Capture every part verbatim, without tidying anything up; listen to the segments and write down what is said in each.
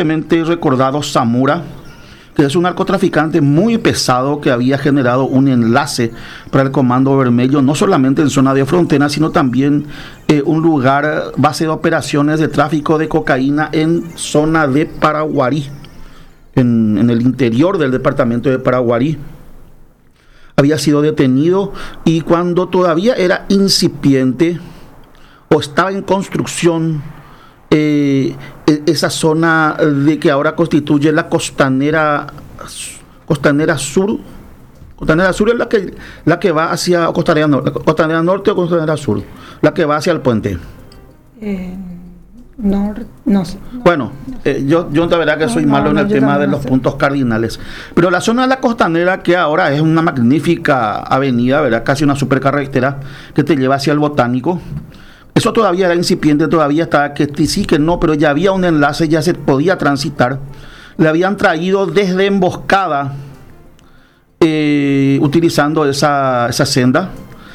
tristemente recordado Zamora, que es un narcotraficante muy pesado que había generado un enlace para el Comando Vermelho, no solamente en zona de frontera, sino también eh, un lugar, base de operaciones de tráfico de cocaína en zona de Paraguarí, en, en el interior del departamento de Paraguarí. Había sido detenido y cuando todavía era incipiente o estaba en construcción, Eh, esa zona de que ahora constituye la costanera costanera sur costanera sur es la que la que va hacia costanera, no, costanera norte o costanera sur, la que va hacia el puente. Eh, no, no sé. Bueno, eh, yo, yo de verdad que soy no, malo no, en el no, tema de los no puntos cardinales. Pero la zona de la costanera, que ahora es una magnífica avenida, ¿verdad? Casi una supercarretera que te lleva hacia el Botánico. Eso todavía era incipiente, todavía estaba que sí, que no, pero ya había un enlace, ya se podía transitar. Le habían traído desde emboscada, eh, utilizando esa, esa senda,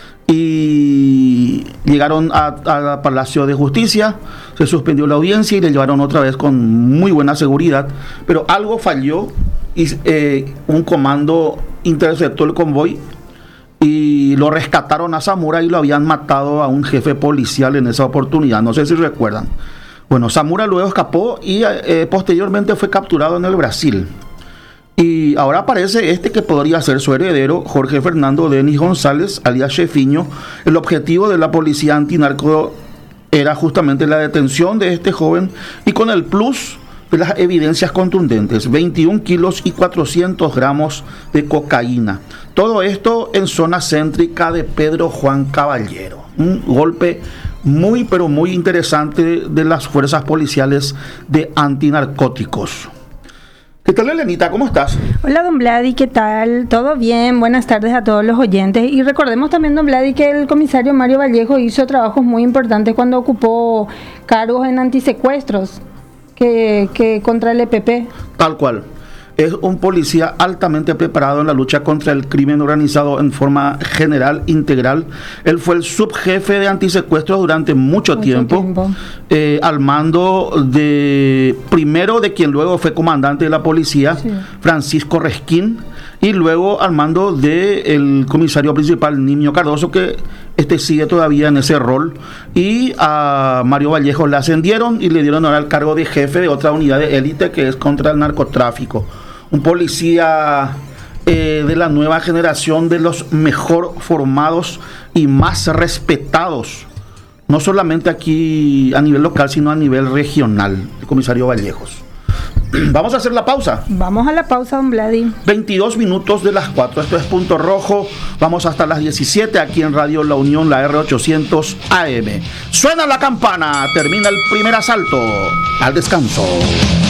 y llegaron a Palacio de Justicia, se suspendió la audiencia y le llevaron otra vez con muy buena seguridad, pero algo falló y eh, un comando interceptó el convoy y lo rescataron a Zamora y lo habían matado a un jefe policial en esa oportunidad, no sé si recuerdan. Bueno, Zamora luego escapó y eh, posteriormente fue capturado en el Brasil. Y ahora aparece este que podría ser su heredero, Jorge Fernando Denis González, alias Chefiño. El objetivo de la policía antinarco era justamente la detención de este joven y con el plus de las evidencias contundentes, veintiún kilos y cuatrocientos gramos de cocaína. Todo esto en zona céntrica de Pedro Juan Caballero. Un golpe muy, pero muy interesante de las fuerzas policiales de antinarcóticos. ¿Qué tal, Elenita? ¿Cómo estás? Hola, don Vladi, ¿qué tal? ¿Todo bien? Buenas tardes a todos los oyentes. Y recordemos también, don Vladi, que el comisario Mario Vallejo hizo trabajos muy importantes cuando ocupó cargos en antisecuestros que, que contra el E P P. Tal cual. Es un policía altamente preparado en la lucha contra el crimen organizado en forma general, integral. Él fue el subjefe de antisecuestros durante mucho, mucho tiempo, tiempo. Eh, al mando de, primero de quien luego fue comandante de la policía, sí. Francisco Resquín, y luego al mando del comisario principal, Nimio Cardoso, que este sigue todavía en ese rol, y a Mario Vallejo le ascendieron y le dieron ahora el cargo de jefe de otra unidad de élite que es contra el narcotráfico. Un policía eh, de la nueva generación, de los mejor formados y más respetados, no solamente aquí a nivel local, sino a nivel regional, el comisario Vallejos. Vamos a hacer la pausa. Vamos a la pausa, don Vladi. veintidós minutos de las cuatro. Esto es Punto Rojo. Vamos hasta las diecisiete aquí en Radio La Unión, la R ochocientos A M. Suena la campana. Termina el primer asalto. Al descanso.